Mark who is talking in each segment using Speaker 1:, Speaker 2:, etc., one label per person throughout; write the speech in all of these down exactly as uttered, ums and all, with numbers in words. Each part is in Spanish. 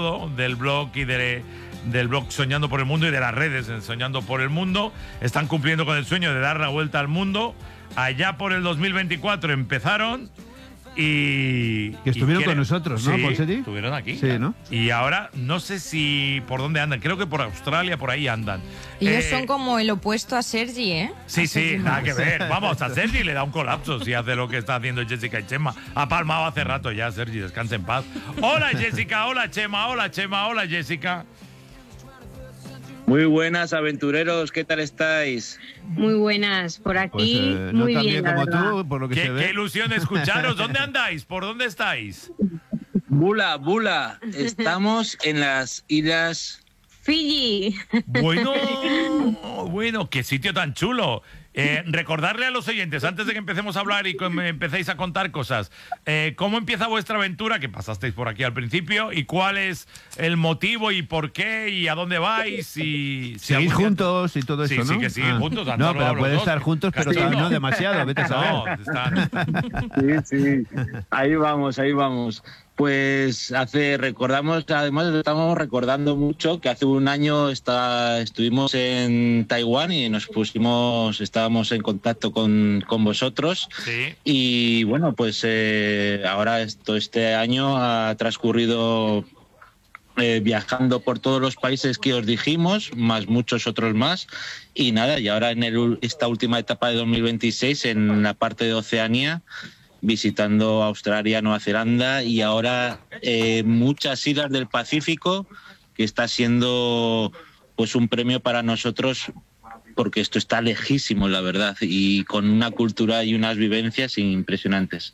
Speaker 1: del blog y de, del blog Soñando por el Mundo y de las redes en Soñando por el Mundo. Están cumpliendo con el sueño de dar la vuelta al mundo. Allá por el dos mil veinticuatro empezaron y...
Speaker 2: Que estuvieron
Speaker 1: y
Speaker 2: con nosotros, ¿no,
Speaker 1: sí,
Speaker 2: Ponseti?
Speaker 1: estuvieron aquí.
Speaker 2: Sí, ¿no?
Speaker 1: Y ahora no sé si por dónde andan. Creo que por Australia, por ahí andan.
Speaker 3: Ellos
Speaker 1: Eh,
Speaker 3: son como el opuesto a Sergi, ¿eh?
Speaker 1: Sí,
Speaker 3: A
Speaker 1: sí,
Speaker 3: Sergi
Speaker 1: nada
Speaker 3: Mas.
Speaker 1: que ver. Vamos, a Sergi le da un colapso si hace lo que está haciendo Jessica y Chema. Ha palmado hace rato ya, Sergi, descansa en paz. Hola, Jessica, hola, Chema, hola, Chema, hola, Jessica.
Speaker 4: Muy buenas, aventureros, ¿qué tal estáis?
Speaker 5: Muy buenas, por aquí,
Speaker 2: Pues eh,
Speaker 5: muy
Speaker 2: no tan
Speaker 5: bien,
Speaker 2: bien
Speaker 5: la
Speaker 2: como
Speaker 5: verdad.
Speaker 2: tú, por lo que
Speaker 1: Qué,
Speaker 2: se
Speaker 1: qué
Speaker 2: ve.
Speaker 1: ilusión escucharos. ¿Dónde andáis? ¿Por dónde estáis?
Speaker 4: Bula, Bula, estamos en las islas...
Speaker 5: Fiji.
Speaker 1: Bueno, bueno, qué sitio tan chulo. Eh, recordarle a los oyentes, antes de que empecemos a hablar y que me empecéis a contar cosas, eh, ¿cómo empieza vuestra aventura? Que pasasteis por aquí al principio, y cuál es el motivo y por qué y a dónde vais y... si
Speaker 2: Seguís
Speaker 1: algún día-
Speaker 2: juntos y todo
Speaker 1: Sí,
Speaker 2: eso, ¿no?
Speaker 1: sí, que siguen juntos, han
Speaker 2: No,
Speaker 1: saludado
Speaker 2: pero
Speaker 1: los
Speaker 2: pueden
Speaker 1: dos.
Speaker 2: estar juntos, pero
Speaker 1: Casi
Speaker 2: no
Speaker 1: no.
Speaker 2: demasiado, vete a
Speaker 1: No,
Speaker 2: saber.
Speaker 1: están...
Speaker 4: Sí, sí, ahí vamos, ahí vamos. Pues hace, recordamos, además estamos recordando mucho que hace un año está, estuvimos en Taiwán y nos pusimos, estábamos en contacto con, con vosotros.
Speaker 1: Sí.
Speaker 4: Y bueno, pues eh, ahora esto, este año ha transcurrido eh, viajando por todos los países que os dijimos, más muchos otros más. Y nada, y ahora en el, esta última etapa de dos mil veintiséis en la parte de Oceanía, visitando Australia, Nueva Zelanda y ahora eh, muchas islas del Pacífico, que está siendo pues un premio para nosotros porque esto está lejísimo, la verdad, y con una cultura y unas vivencias impresionantes.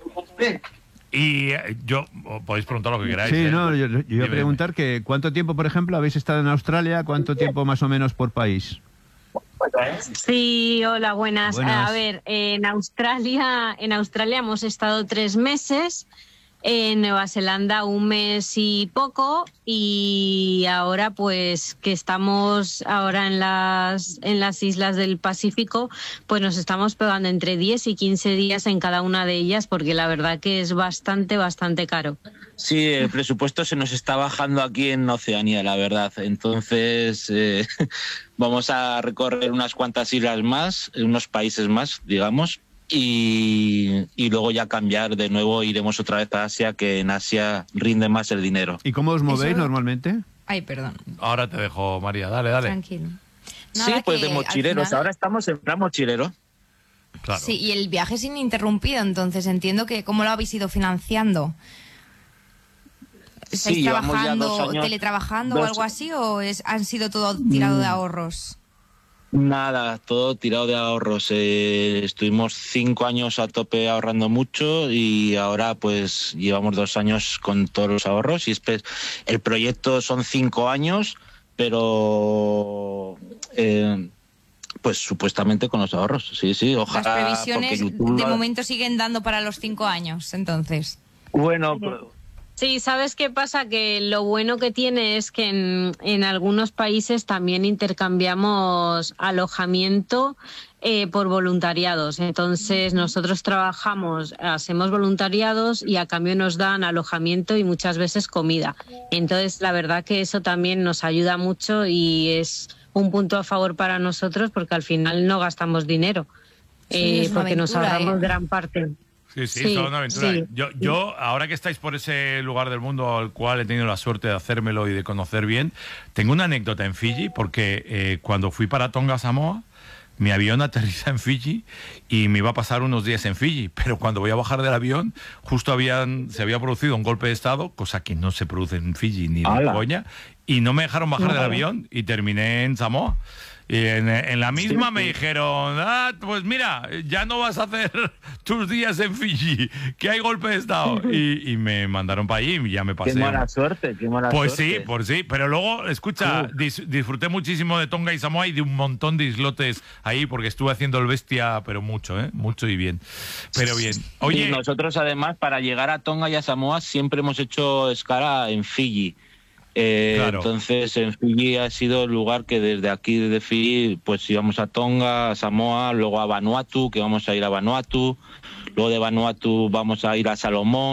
Speaker 1: Y eh, yo, podéis preguntar lo que queráis.
Speaker 2: Sí,
Speaker 1: ¿eh?
Speaker 2: no, yo, yo iba a
Speaker 1: Dime,
Speaker 2: preguntar que cuánto tiempo, por ejemplo, habéis estado en Australia, cuánto tiempo más o menos por país.
Speaker 5: Sí, hola, buenas.
Speaker 2: Buenas.
Speaker 5: A ver, en Australia, en Australia hemos estado tres meses, en Nueva Zelanda un mes y poco, y ahora pues que estamos ahora en las en las islas del Pacífico, pues nos estamos pegando entre diez y quince días en cada una de ellas, porque la verdad que es bastante, bastante caro.
Speaker 4: Sí, el presupuesto se nos está bajando aquí en Oceanía, la verdad. Entonces, eh, vamos a recorrer unas cuantas islas más, unos países más, digamos, y, y luego ya cambiar de nuevo, iremos otra vez a Asia, que en Asia rinde más el dinero.
Speaker 2: ¿Y cómo os movéis
Speaker 3: Eso-
Speaker 2: normalmente?
Speaker 3: Ay, perdón.
Speaker 1: Ahora te dejo, María, dale, dale.
Speaker 3: Tranquilo.
Speaker 4: Sí,
Speaker 3: Nada,
Speaker 4: pues
Speaker 3: que
Speaker 4: de
Speaker 3: al
Speaker 4: mochileros.
Speaker 3: final-
Speaker 4: Ahora estamos en plan mochilero.
Speaker 1: Claro.
Speaker 3: Sí, y el viaje es ininterrumpido, entonces entiendo que ¿cómo lo habéis ido financiando? ¿Estáis
Speaker 4: Sí, llevamos ya
Speaker 3: trabajando,
Speaker 4: dos años-
Speaker 3: teletrabajando o
Speaker 4: dos-
Speaker 3: algo así, o es, han sido todo tirado de ahorros?
Speaker 4: Nada, todo tirado de ahorros. Eh, estuvimos cinco años a tope ahorrando mucho y ahora pues llevamos dos años con todos los ahorros. Y espe- el proyecto son cinco años, pero eh, pues supuestamente con los ahorros. Sí, sí,
Speaker 3: Las
Speaker 4: ojalá.
Speaker 3: previsiones
Speaker 4: porque YouTube
Speaker 3: de
Speaker 4: lo-
Speaker 3: momento siguen dando para los cinco años, entonces.
Speaker 4: Bueno, pues,
Speaker 5: Sí, ¿sabes qué pasa? Que lo bueno que tiene es que en, en algunos países también intercambiamos alojamiento eh, por voluntariados. Entonces nosotros trabajamos, hacemos voluntariados y a cambio nos dan alojamiento y muchas veces comida. Entonces la verdad que eso también nos ayuda mucho y es un punto a favor para nosotros porque al final no gastamos dinero,
Speaker 3: Sí,
Speaker 5: eh,
Speaker 3: es una
Speaker 5: porque nos
Speaker 3: aventura,
Speaker 5: ahorramos
Speaker 3: ¿eh?
Speaker 5: gran parte.
Speaker 1: Sí, sí,
Speaker 5: Sí,
Speaker 1: es toda una aventura.
Speaker 5: sí.
Speaker 1: Yo, yo, ahora que estáis por ese lugar del mundo al cual he tenido la suerte de hacérmelo y de conocer bien, tengo una anécdota en Fiji, porque eh, cuando fui para Tonga, Samoa, mi avión aterriza en Fiji y me iba a pasar unos días en Fiji, pero cuando voy a bajar del avión, justo habían, se había producido un golpe de estado, cosa que no se produce en Fiji ni de
Speaker 4: ¡Hala!
Speaker 1: coña, y no me dejaron bajar
Speaker 5: No.
Speaker 1: del avión y terminé en Samoa. Y en, en la misma me dijeron, ah, pues mira, ya no vas a hacer tus días en Fiji, que hay golpe de estado. Y, y me mandaron para allí y ya me pasé.
Speaker 4: qué mala suerte, qué mala
Speaker 1: Pues
Speaker 4: suerte.
Speaker 1: sí, pues sí, pero luego, escucha, dis- disfruté muchísimo de Tonga y Samoa y de un montón de islotes ahí, porque estuve haciendo el bestia, pero mucho, ¿eh? Mucho y bien. Pero bien. Oye,
Speaker 4: Y nosotros además para llegar a Tonga y a Samoa siempre hemos hecho escala en Fiji. Eh,
Speaker 1: Claro.
Speaker 4: Entonces en Fiji ha sido el lugar que desde aquí, desde Fiji, pues íbamos a Tonga, a Samoa, luego a Vanuatu, que vamos a ir a Vanuatu, luego de Vanuatu vamos a ir a Salomón.